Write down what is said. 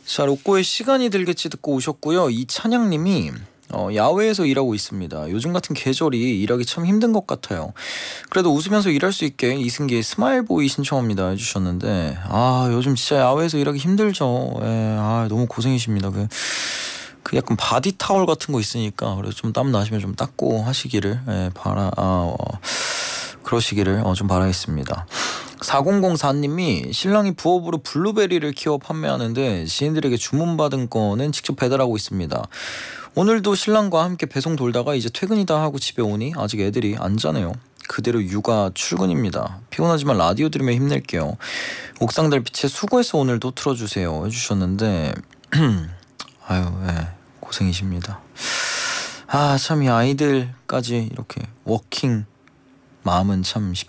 자, 로꼬의 시간이 들겠지 듣고 오셨고요. 이찬양님이 야외에서 일하고 있습니다. 요즘 같은 계절이 일하기 참 힘든 것 같아요. 그래도 웃으면서 일할 수 있게 이승기의 스마일보이 신청합니다 해주셨는데, 요즘 진짜 야외에서 일하기 힘들죠. 예, 너무 고생이십니다. 그 약간 바디 타월 같은 거 있으니까 그래서 좀 땀 나시면 좀 닦고 하시기를 그러시기를 좀 바라겠습니다. 4004님이 신랑이 부업으로 블루베리를 키워 판매하는데 지인들에게 주문받은 거는 직접 배달하고 있습니다. 오늘도 신랑과 함께 배송 돌다가 이제 퇴근이다 하고 집에 오니 아직 애들이 안 자네요. 그대로 육아 출근입니다. 피곤하지만 라디오 들으며 힘낼게요. 옥상 달빛에 수고해서 오늘도 틀어주세요 해주셨는데 고생이십니다. 참 이 아이들까지 이렇게 워킹 마음은 참